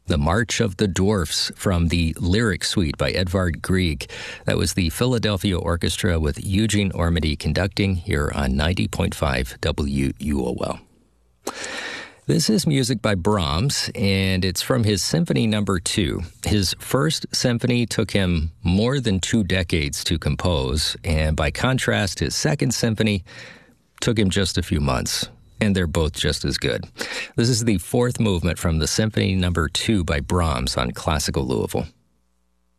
The March of the Dwarfs from the Lyric Suite by Edvard Grieg. That was the Philadelphia Orchestra with Eugene Ormandy conducting here on 90.5 WUOL. This is music by Brahms, and it's from his Symphony No. 2. His first symphony took him more than 2 decades to compose, and by contrast, his second symphony took him just a few months, and they're both just as good. This is the fourth movement from the Symphony No. 2 by Brahms on Classical Louisville.